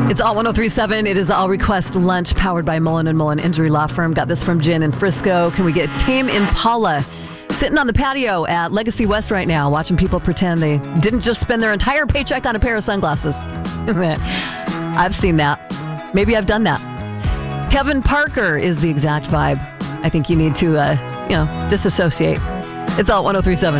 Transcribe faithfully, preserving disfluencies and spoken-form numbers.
It's all one oh three point seven. It is All Request Lunch powered by Mullen and Mullen Injury Law Firm. Got this from Jen in Frisco. Can we get Tame Impala sitting on the patio at Legacy West right now, watching people pretend they didn't just spend their entire paycheck on a pair of sunglasses? I've seen that. Maybe I've done that. Kevin Parker is the exact vibe. I think you need to, uh, you know, disassociate. It's all one oh three point seven.